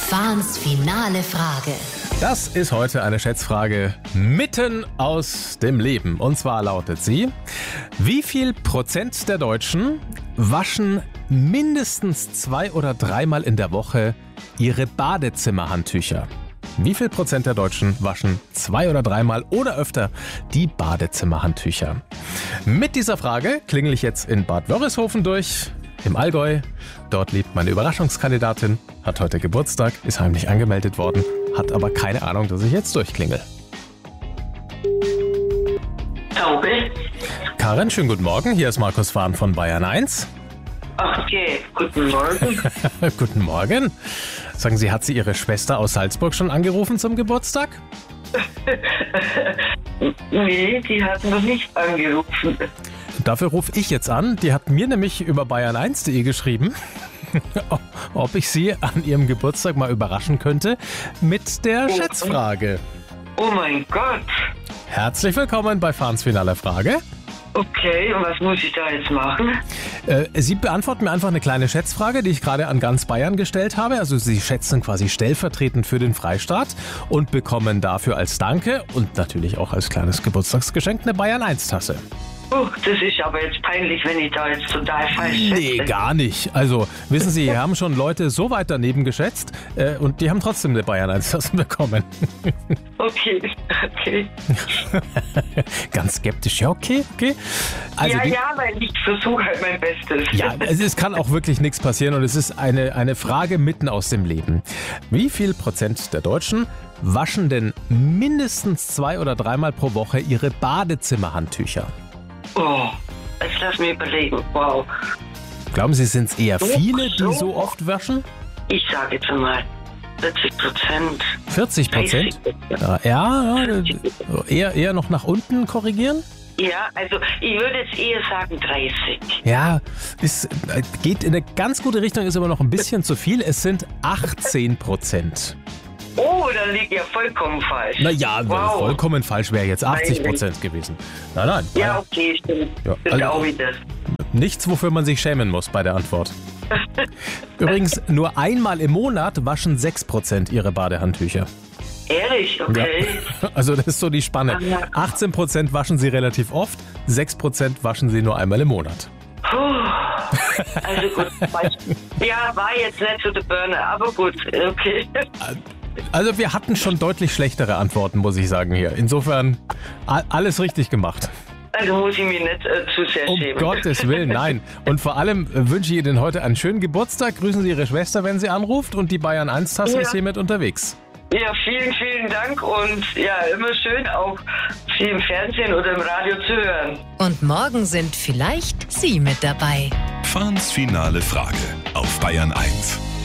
Fahns finale Frage. Das ist heute eine Schätzfrage mitten aus dem Leben. Und zwar lautet sie: Wie viel Prozent der Deutschen waschen mindestens 2- oder 3-mal in der Woche ihre Badezimmerhandtücher? Wie viel Prozent der Deutschen waschen 2- oder 3-mal oder öfter die Badezimmerhandtücher? Mit dieser Frage klingel ich jetzt in Bad Wörishofen durch, im Allgäu. Dort lebt meine Überraschungskandidatin, hat heute Geburtstag, ist heimlich angemeldet worden, hat aber keine Ahnung, dass ich jetzt durchklingel. Taube? Karin, schönen guten Morgen. Hier ist Markus Fahn von Bayern 1. Okay, guten Morgen. Guten Morgen. Sagen Sie, hat sie Ihre Schwester aus Salzburg schon angerufen zum Geburtstag? Nee, die hat noch nicht angerufen. Dafür rufe ich jetzt an. Die hat mir nämlich über bayern1.de geschrieben, ob ich sie an ihrem Geburtstag mal überraschen könnte mit der Schätzfrage. Oh mein Gott. Herzlich willkommen bei Fahns finale Frage. Okay, und was muss ich da jetzt machen? Sie beantworten mir einfach eine kleine Schätzfrage, die ich gerade an ganz Bayern gestellt habe. Also Sie schätzen quasi stellvertretend für den Freistaat und bekommen dafür als Danke und natürlich auch als kleines Geburtstagsgeschenk eine Bayern 1 Tasse. Oh, das ist aber jetzt peinlich, wenn ich da jetzt total falsch Nee, schätze. gar nicht. Also, wissen Sie, hier haben schon Leute so weit daneben geschätzt und die haben trotzdem eine Bayern 1 Tasse bekommen. Okay. Ganz skeptisch, ja, okay. Also weil ich versuche halt mein Bestes. Ja, es kann auch wirklich nichts passieren und es ist eine Frage mitten aus dem Leben. Wie viel Prozent der Deutschen waschen denn mindestens 2- oder 3-mal pro Woche ihre Badezimmerhandtücher? Oh, jetzt lass mich überlegen. Wow. Glauben Sie, sind es eher viele, die so oft waschen? Ich sage jetzt mal 40%. 40%? Ja, eher noch nach unten korrigieren? Ja, also ich würde jetzt eher sagen 30. Ja, es geht in eine ganz gute Richtung, ist aber noch ein bisschen zu viel. Es sind 18%. Oh, dann liegt ja vollkommen falsch. Naja, wow. Vollkommen falsch wäre jetzt 80% gewesen. Nein. Ja, okay, stimmt. Ja, Das ist auch wieder. Nichts, wofür man sich schämen muss bei der Antwort. Übrigens, nur einmal im Monat waschen 6% ihre Badehandtücher. Ehrlich? Okay. Ja. Also das ist so die Spanne. 18% waschen sie relativ oft, 6% waschen sie nur einmal im Monat. Puh. Also gut. Ja, war jetzt nicht so der Burner, aber gut, okay. Also wir hatten schon deutlich schlechtere Antworten, muss ich sagen hier. Insofern alles richtig gemacht. Also muss ich mich nicht zu sehr Um schämen. Gottes Willen, nein. Und vor allem wünsche ich Ihnen heute einen schönen Geburtstag. Grüßen Sie Ihre Schwester, wenn sie anruft. Und die Bayern 1 Tasse ist hiermit unterwegs. Ja, vielen Dank und ja, immer schön auch Sie im Fernsehen oder im Radio zu hören. Und morgen sind vielleicht Sie mit dabei. Fahns finale Frage auf Bayern 1.